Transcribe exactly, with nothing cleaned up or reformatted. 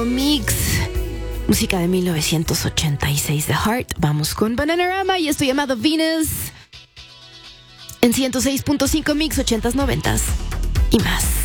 Mix. Música de mil novecientos ochenta y seis de Heart. Vamos con Bananarama y esto llamado Venus. En ciento seis punto cinco Mix, ochentas, noventas y más.